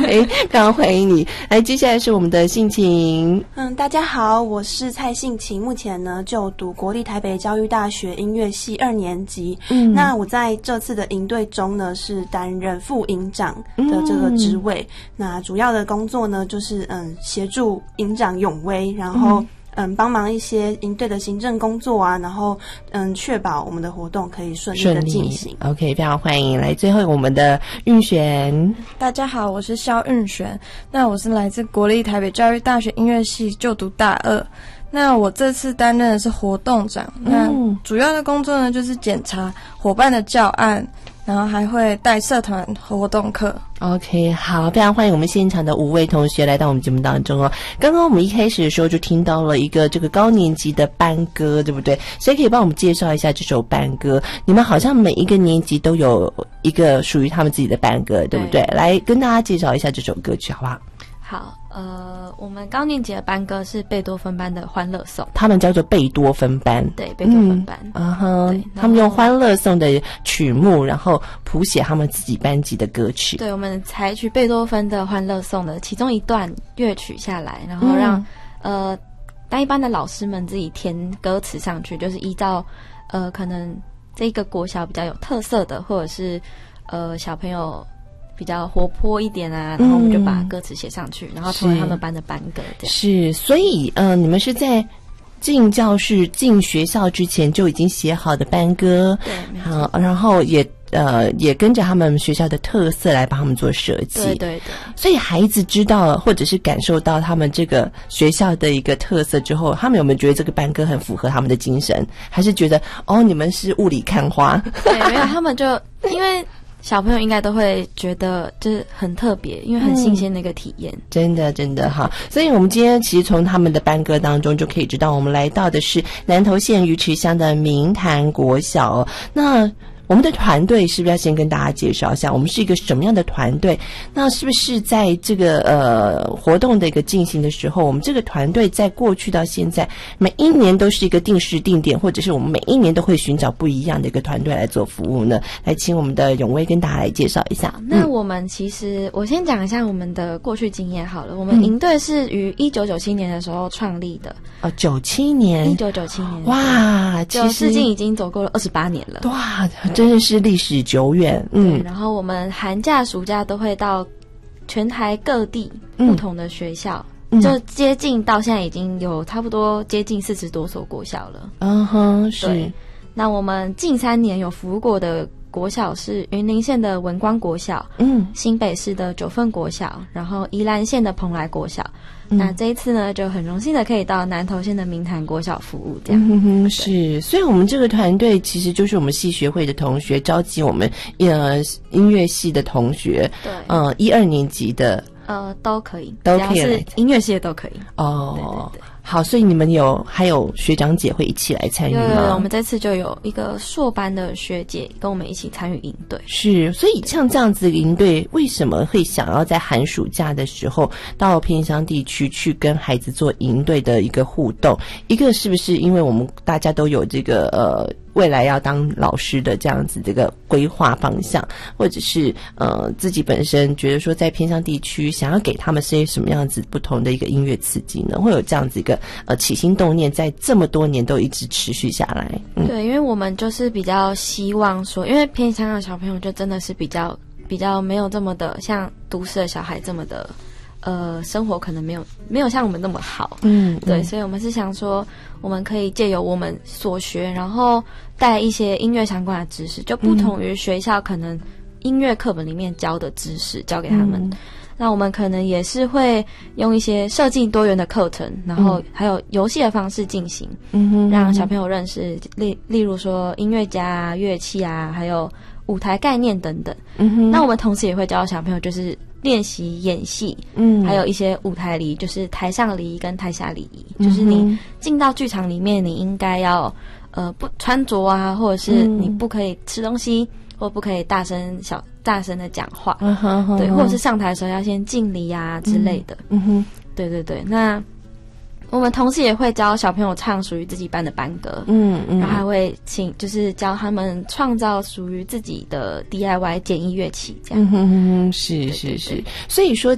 非常欢迎你。来，接下来是我们的信晴。 大家好，我是蔡信晴，目前呢就读国立台北教育大学音乐系2年级。那我在这次的营队中呢是担任副营长的这个职位。那主要的工作呢就是协助营长永威，然后帮忙一些营队的行政工作啊，然后确保我们的活动可以顺利的进行。 OK， 非常欢迎。来，最后我们的韵璇。 大家好，我是肖韵璇。那我是来自国立台北教育大学音乐系，就读大2。那我这次担任的是活动长，那主要的工作呢就是检查伙伴的教案，然后还会带社团活动课。 OK， 好，非常欢迎我们现场的5位同学来到我们节目当中哦。刚刚我们一开始的时候就听到了一个这个高年级的班歌，对不对？谁可以帮我们介绍一下这首班歌？你们好像每一个年级都有一个属于他们自己的班歌，对不对？来跟大家介绍一下这首歌曲好不好？ 好，我们高年级的班歌是贝多芬班的《欢乐颂》， 他们叫做贝多芬班。 对，贝多芬班。 他们用《欢乐颂》的曲目，然后谱写他们自己班级的歌曲。 对，我们采取贝多芬的《欢乐颂》的其中一段乐曲下来，然后让单一班的老师们自己填歌词上去，就是依照可能这个国小比较有特色的，或者是小朋友比较活泼一点啊，然后我们就把歌词写上去，然后成为他们班的班歌这样。 是，所以你们是在进教室进学校之前就已经写好的班歌。 对， 好，然后也跟着他们学校的特色来帮他们做设计。 对对对， 所以孩子知道或者是感受到他们这个学校的一个特色之后，他们有没有觉得这个班歌很符合他们的精神，还是觉得你们是雾里看花？ 对，没有，他们就因为小朋友应该都会觉得就是很特别，因为很新鲜的一个体验。 真的真的哈，所以我们今天其实从他们的班歌当中就可以知道，我们来到的是南投县鱼池乡的明潭国小。那我们的团队是不是要先跟大家介绍一下，我们是一个什么样的团队？那是不是在这个活动的一个进行的时候，我们这个团队在过去到现在每一年都是一个定时定点，或者是我们每一年都会寻找不一样的一个团队来做服务呢？来请我们的永威跟大家来介绍一下。 那我们其实我先讲一下我们的过去经验好了。我们营队是于1997年的时候创立的。 97年 1997年。 哇，其实至今已经走过了28年了。 哇，真的是历史久远。 对，然后我们寒假暑假都会到全台各地不同的学校，就接近到现在已经有差不多接近40多所国小了。是。那我们近3年有服务过的国小是云林县的文光国小，新北市的九份国小，然后宜兰县的蓬莱国小。那这一次呢，就很荣幸的可以到南投县的明潭国小服务，这样。 是，所以我们这个团队其实就是我们系学会的同学召集我们音乐系的同学， 对 ，1、2年级的都可以， 都可以， 只要是音乐系的都可以。 哦， 对对对。 好，所以你们还有学长姐会一起来参与吗？ 有，我们这次就有一个硕班的学姐跟我们一起参与营队。 是，所以像这样子的营队，为什么会想要在寒暑假的时候到偏乡地区去跟孩子做营队的一个互动？一个是不是因为我们大家都有这个未来要当老师的这样子这个规划方向，或者是自己本身觉得说在偏乡地区想要给他们些什么样子不同的一个音乐刺激呢？会有这样子一个起心动念，在这么多年都一直持续下来。 对，因为我们就是比较希望说，因为偏乡的小朋友就真的是比较没有这么的像都市的小孩这么的生活可能没有像我们那么好。对，所以我们是想说我们可以借由我们所学，然后带一些音乐相关的知识，就不同于学校可能音乐课本里面教的知识教给他们。那我们可能也是会用一些设计多元的课程，然后还有游戏的方式进行，让小朋友认识例如说音乐家啊、乐器啊，还有舞台概念等等。那我们同时也会教小朋友就是练习演戏，还有一些舞台礼仪，就是台上礼仪跟台下礼仪，就是你进到剧场里面，你应该要不穿着啊，或者是你不可以吃东西，或不可以大声的讲话，对，或者是上台的时候要先敬礼啊之类的。对对对。那我们同时也会教小朋友唱属于自己班的班歌，然后还会就是教他们创造属于自己的 DIY 简易乐器，这样。 是是是。所以说